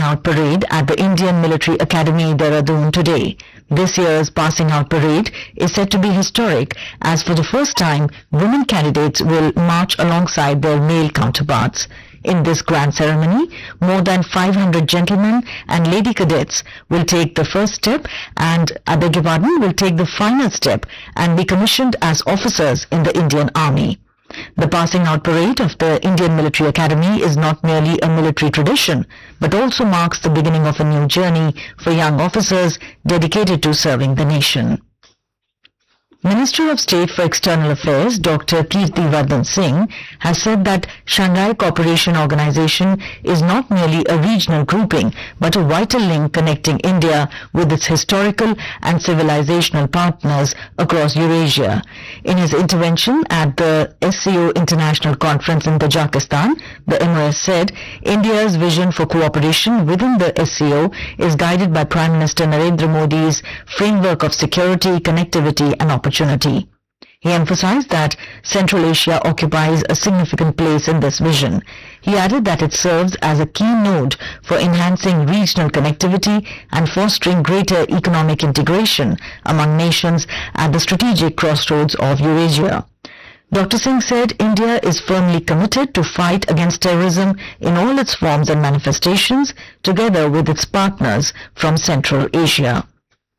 out parade at the Indian Military Academy, Dehradun today. This year's passing out parade is said to be historic, as for the first time, women candidates will march alongside their male counterparts. In this grand ceremony, more than 500 gentlemen and lady cadets will take the first step and, will take the final step and be commissioned as officers in the Indian Army. The passing out parade of the Indian Military Academy is not merely a military tradition, but also marks the beginning of a new journey for young officers dedicated to serving the nation. Minister of State for External Affairs Dr. Kirti Vardhan Singh has said that Shanghai Cooperation Organization is not merely a regional grouping but a vital link connecting India with its historical and civilizational partners across Eurasia. In his intervention at the SCO International Conference in Tajikistan, the MOS said India's vision for cooperation within the SCO is guided by Prime Minister Narendra Modi's framework of security, connectivity and opportunity. He emphasized that Central Asia occupies a significant place in this vision. He added that it serves as a key node for enhancing regional connectivity and fostering greater economic integration among nations at the strategic crossroads of Eurasia. Dr. Singh said India is firmly committed to fight against terrorism in all its forms and manifestations, together with its partners from Central Asia.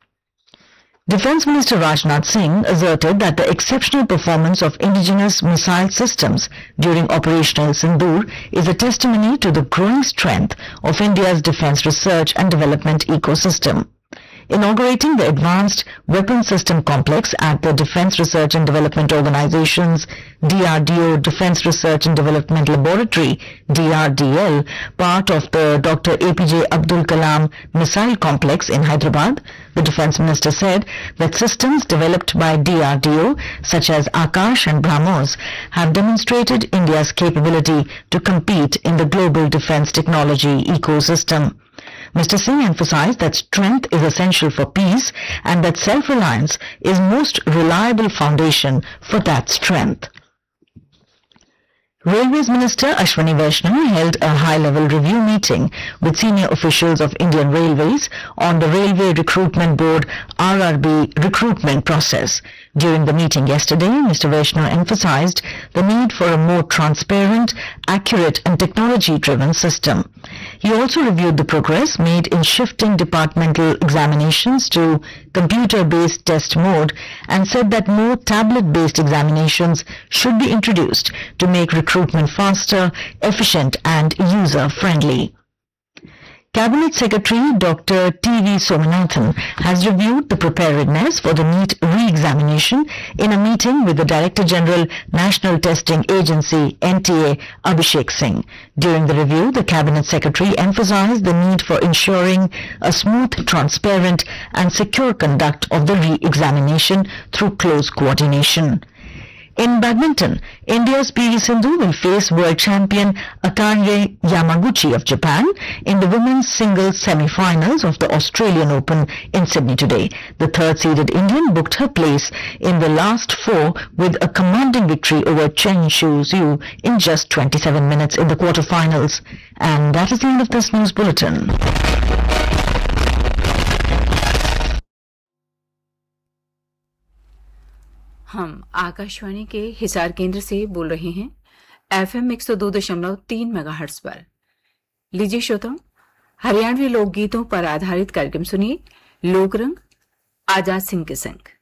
Defence Minister Rajnath Singh asserted that the exceptional performance of indigenous missile systems during Operational Sindoor is a testimony to the growing strength of India's defence research and development ecosystem. Inaugurating the Advanced Weapon System Complex at the Defence Research and Development Organization's DRDO Defence Research and Development Laboratory DRDL, part of the Dr. APJ Abdul Kalam Missile Complex in Hyderabad, the Defence Minister said that systems developed by DRDO, such as Akash and BrahMos, have demonstrated India's capability to compete in the global defence technology ecosystem. Mr. Singh emphasized that strength is essential for peace and that self-reliance is most reliable foundation for that strength. Railways Minister Ashwini Vaishnaw held a high-level review meeting with senior officials of Indian Railways on the Railway Recruitment Board RRB recruitment process. During the meeting yesterday, Mr. Vaishnaw emphasized the need for a more transparent, accurate and technology-driven system. He also reviewed the progress made in shifting departmental examinations to computer-based test mode and said that more tablet-based examinations should be introduced to make recruitment faster, efficient and user-friendly. Cabinet Secretary Dr. T.V. Somanathan has reviewed the preparedness for the NEET re-examination in a meeting with the Director General National Testing Agency NTA Abhishek Singh. During the review, the Cabinet Secretary emphasized the need for ensuring a smooth, transparent and secure conduct of the re-examination through close coordination. In badminton, India's PV Sindhu will face world champion Akane Yamaguchi of Japan in the women's singles semi-finals of the Australian Open in Sydney today. The third-seeded Indian booked her place in the last four with a commanding victory over Chen Shu-Zhu in just 27 minutes in the quarterfinals. And that is the end of this news bulletin. हम आकाशवाणी के हिसार केंद्र से बोल रहे हैं FM 102.3 megahertz पर। लीजिए श्रोताओं, हरियाणवी लोकगीतों पर आधारित कार्यक्रम सुनिए लोकरंग आजाद सिंह के संग।